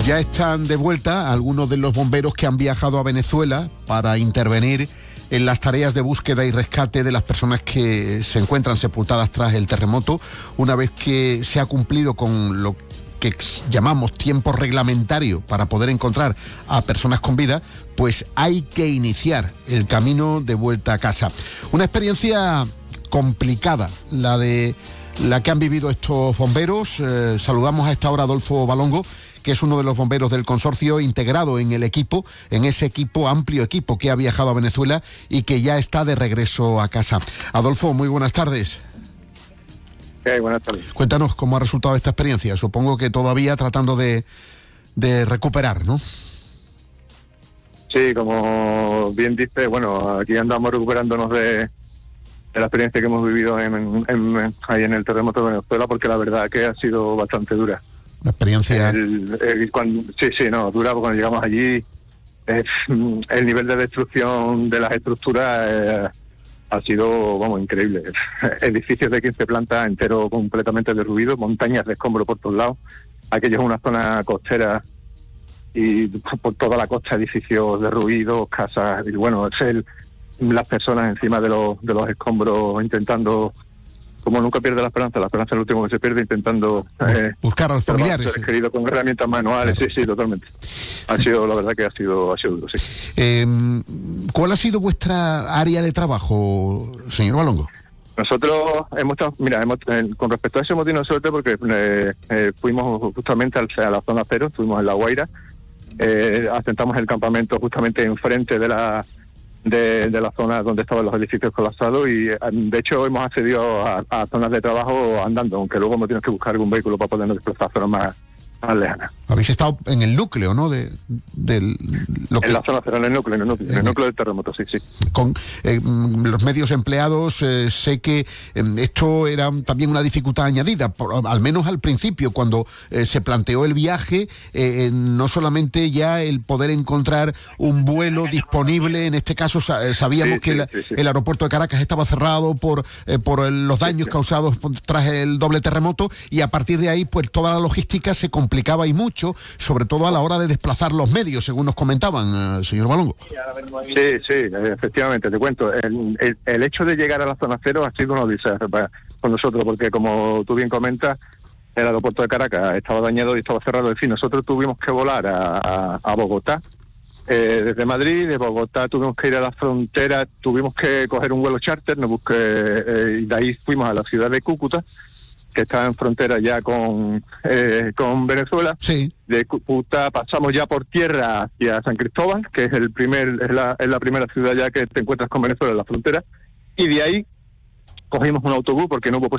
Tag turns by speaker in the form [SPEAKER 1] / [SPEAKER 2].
[SPEAKER 1] Ya están de vuelta algunos de los bomberos que han viajado a Venezuela para intervenir en las tareas de búsqueda y rescate de las personas que se encuentran sepultadas tras el terremoto. Una vez que se ha cumplido con lo que llamamos tiempo reglamentario para poder encontrar a personas con vida, pues hay que iniciar el camino de vuelta a casa. Una experiencia complicada, la que han vivido estos bomberos. Saludamos a esta hora a Adolfo Balongo, que es uno de los bomberos del consorcio integrado en el equipo, en ese amplio equipo que ha viajado a Venezuela y que ya está de regreso a casa. Adolfo, muy buenas tardes.
[SPEAKER 2] Buenas tardes.
[SPEAKER 1] Cuéntanos cómo ha resultado esta experiencia. Supongo que todavía tratando de recuperar, ¿no?
[SPEAKER 2] Sí, como bien dices, bueno, aquí andamos recuperándonos de la experiencia que hemos vivido ahí en el terremoto de Venezuela, porque la verdad que ha sido bastante dura.
[SPEAKER 1] Una experiencia...
[SPEAKER 2] dura, porque cuando llegamos allí, el nivel de destrucción de las estructuras ha sido, increíble. Edificios de 15 plantas enteros completamente derruidos, montañas de escombros por todos lados. Aquello es una zona costera y por toda la costa edificios derruidos, casas, y bueno, las personas encima de los escombros intentando... Como nunca pierde la esperanza es lo último que se pierde, intentando
[SPEAKER 1] buscar a los familiares.
[SPEAKER 2] Seres queridos con herramientas manuales, claro. Sí, totalmente. La verdad que ha sido duro, sí.
[SPEAKER 1] ¿Cuál ha sido vuestra área de trabajo, señor Balongo?
[SPEAKER 2] Nosotros con respecto a eso hemos tenido suerte porque fuimos justamente a la zona cero, estuvimos en La Guaira, asentamos el campamento justamente enfrente de la zona donde estaban los edificios colapsados y de hecho hemos accedido a zonas de trabajo andando, aunque luego hemos tenido que buscar algún vehículo para podernos desplazar a zonas más lejanas.
[SPEAKER 1] Habéis estado en el núcleo, ¿no? En
[SPEAKER 2] la zona cero, en el núcleo del terremoto, sí.
[SPEAKER 1] Con los medios empleados, sé que esto era también una dificultad añadida, al menos al principio, cuando se planteó el viaje, no solamente ya el poder encontrar un vuelo disponible, en este caso sabíamos que el aeropuerto de Caracas estaba cerrado por los daños causados tras el doble terremoto, y a partir de ahí pues toda la logística se complicaba y mucho, sobre todo a la hora de desplazar los medios, según nos comentaban, señor Balongo.
[SPEAKER 2] Sí, efectivamente, te cuento. El hecho de llegar a la zona cero ha sido una odisea con nosotros, porque como tú bien comentas, el aeropuerto de Caracas estaba dañado y estaba cerrado. En fin, nosotros tuvimos que volar a Bogotá, desde Madrid. De Bogotá tuvimos que ir a la frontera, tuvimos que coger un vuelo charter, y de ahí fuimos a la ciudad de Cúcuta, que está en frontera ya con Venezuela.
[SPEAKER 1] Sí.
[SPEAKER 2] De Cúcuta pasamos ya por tierra hacia San Cristóbal, que es la primera ciudad ya que te encuentras con Venezuela en la frontera, y de ahí cogimos un autobús porque no hubo